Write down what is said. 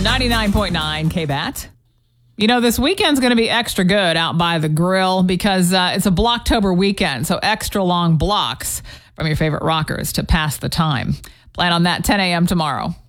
99.9 KBAT. You know, this weekend's going to be extra good out by the grill because it's a Blocktober weekend, so extra long blocks from your favorite rockers to pass the time. Plan on that 10 a.m. tomorrow.